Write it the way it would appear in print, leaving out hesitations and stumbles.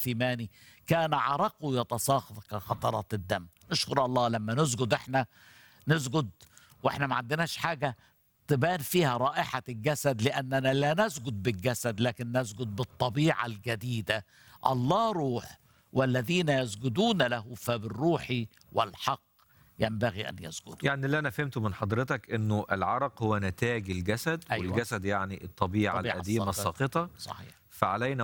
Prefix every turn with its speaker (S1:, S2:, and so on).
S1: جثماني كان عرقه يتساقط كقطرات الدم. نشكر الله لما نسجد، احنا نسجد واحنا ما عندناش حاجة تبان فيها رائحة الجسد، لأننا لا نسجد بالجسد لكن نسجد بالطبيعة الجديدة. الله روح، والذين يسجدون له فبالروح والحق ينبغي أن يسجدوا.
S2: يعني اللي أنا فهمته من حضرتك إنه العرق هو نتاج الجسد،
S1: أيوة.
S2: والجسد يعني الطبيعة
S1: طبيعة
S2: القديمة
S1: الساقطة.
S2: الساقطة،
S1: صحيح.
S2: فعلينا